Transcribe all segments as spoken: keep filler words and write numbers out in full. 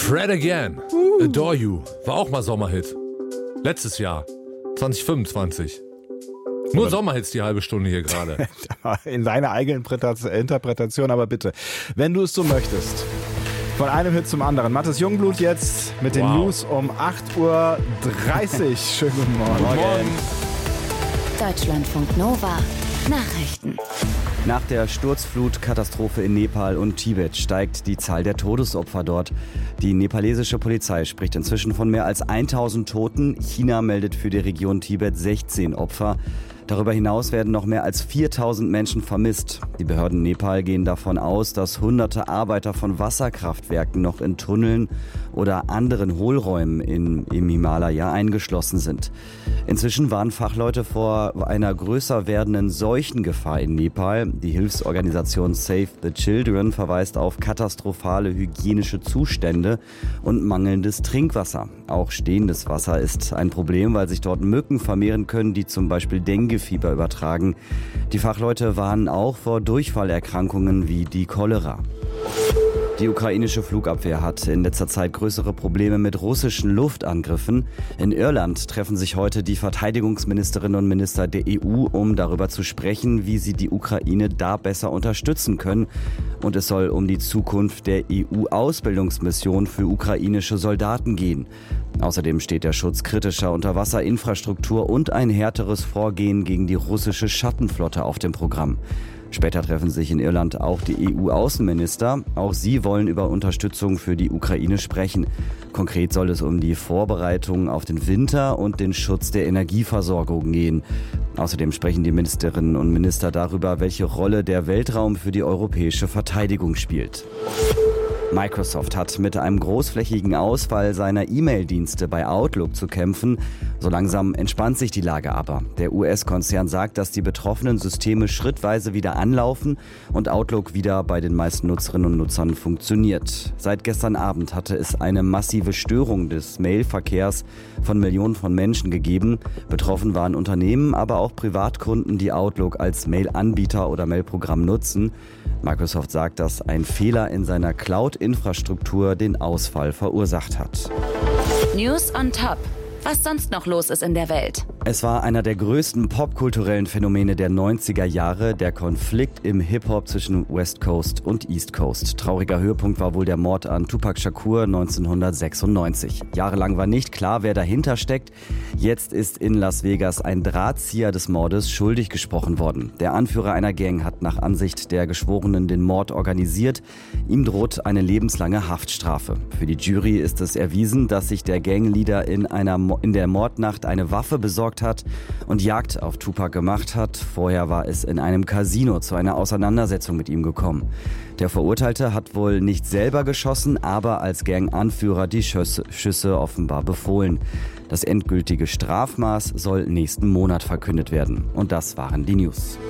Fred Again, Adore You, war auch mal Sommerhit. Letztes Jahr, zwanzig fünfundzwanzig. Nur aber Sommerhits die halbe Stunde hier gerade. In deiner eigenen Interpretation, aber bitte, wenn du es so möchtest. Von einem Hit zum anderen. Mathis Jungblut jetzt mit den wow. News um acht Uhr dreißig. Schönen guten Morgen. Morgen. Deutschlandfunk Nova. Nachrichten. Nach der Sturzflutkatastrophe in Nepal und Tibet steigt die Zahl der Todesopfer dort. Die nepalesische Polizei spricht inzwischen von mehr als tausend Toten. China meldet für die Region Tibet sechzehn Opfer. Darüber hinaus werden noch mehr als viertausend Menschen vermisst. Die Behörden Nepal gehen davon aus, dass hunderte Arbeiter von Wasserkraftwerken noch in Tunneln oder anderen Hohlräumen in, im Himalaya eingeschlossen sind. Inzwischen warnen Fachleute vor einer größer werdenden Seuchengefahr in Nepal. Die Hilfsorganisation Save the Children verweist auf katastrophale hygienische Zustände und mangelndes Trinkwasser. Auch stehendes Wasser ist ein Problem, weil sich dort Mücken vermehren können, die zum Beispiel Denguefieber übertragen. Die Fachleute warnen auch vor Durchfallerkrankungen wie die Cholera. Die ukrainische Flugabwehr hat in letzter Zeit größere Probleme mit russischen Luftangriffen. In Irland treffen sich heute die Verteidigungsministerinnen und Minister der E U, um darüber zu sprechen, wie sie die Ukraine da besser unterstützen können. Und es soll um die Zukunft der E U-Ausbildungsmission für ukrainische Soldaten gehen. Außerdem steht der Schutz kritischer Unterwasserinfrastruktur und ein härteres Vorgehen gegen die russische Schattenflotte auf dem Programm. Später treffen sich in Irland auch die E U-Außenminister. Auch sie wollen über Unterstützung für die Ukraine sprechen. Konkret soll es um die Vorbereitung auf den Winter und den Schutz der Energieversorgung gehen. Außerdem sprechen die Ministerinnen und Minister darüber, welche Rolle der Weltraum für die europäische Verteidigung spielt. Microsoft hat mit einem großflächigen Ausfall seiner E-Mail-Dienste bei Outlook zu kämpfen. So langsam entspannt sich die Lage aber. Der U S-Konzern sagt, dass die betroffenen Systeme schrittweise wieder anlaufen und Outlook wieder bei den meisten Nutzerinnen und Nutzern funktioniert. Seit gestern Abend hatte es eine massive Störung des Mailverkehrs von Millionen von Menschen gegeben. Betroffen waren Unternehmen, aber auch Privatkunden, die Outlook als Mail-Anbieter oder Mailprogramm nutzen. Microsoft sagt, dass ein Fehler in seiner Cloud-Infrastruktur den Ausfall verursacht hat. News on Top. Was sonst noch los ist in der Welt. Es war einer der größten popkulturellen Phänomene der neunziger Jahre, der Konflikt im Hip-Hop zwischen West Coast und East Coast. Trauriger Höhepunkt war wohl der Mord an Tupac Shakur neunzehnhundertsechsundneunzig. Jahrelang war nicht klar, wer dahinter steckt. Jetzt ist in Las Vegas ein Drahtzieher des Mordes schuldig gesprochen worden. Der Anführer einer Gang hat nach Ansicht der Geschworenen den Mord organisiert. Ihm droht eine lebenslange Haftstrafe. Für die Jury ist es erwiesen, dass sich der Gangleader in einer in der Mordnacht eine Waffe besorgt hat und Jagd auf Tupac gemacht hat. Vorher war es in einem Casino zu einer Auseinandersetzung mit ihm gekommen. Der Verurteilte hat wohl nicht selber geschossen, aber als Gang-Anführer die Schüsse, Schüsse offenbar befohlen. Das endgültige Strafmaß soll nächsten Monat verkündet werden. Und das waren die News.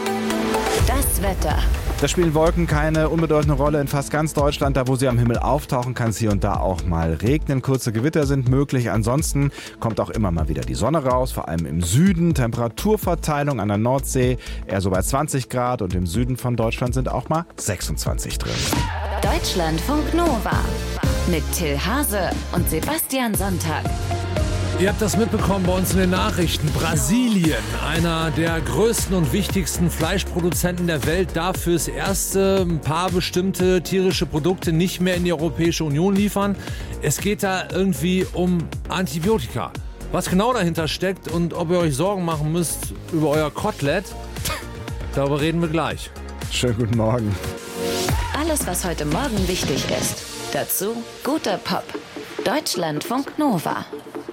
Das Wetter. Da spielen Wolken keine unbedeutende Rolle in fast ganz Deutschland. Da, wo sie am Himmel auftauchen, kann es hier und da auch mal regnen. Kurze Gewitter sind möglich. Ansonsten kommt auch immer mal wieder die Sonne raus, vor allem im Süden. Temperaturverteilung an der Nordsee eher so bei zwanzig Grad und im Süden von Deutschland sind auch mal sechsundzwanzig drin. Deutschlandfunk Nova mit Till Hase und Sebastian Sonntag. Ihr habt das mitbekommen bei uns in den Nachrichten. Brasilien, einer der größten und wichtigsten Fleischproduzenten der Welt, darf fürs Erste ein paar bestimmte tierische Produkte nicht mehr in die Europäische Union liefern. Es geht da irgendwie um Antibiotika. Was genau dahinter steckt und ob ihr euch Sorgen machen müsst über euer Kotelett, darüber reden wir gleich. Schönen guten Morgen. Alles, was heute Morgen wichtig ist. Dazu guter Pop. Deutschlandfunk Nova.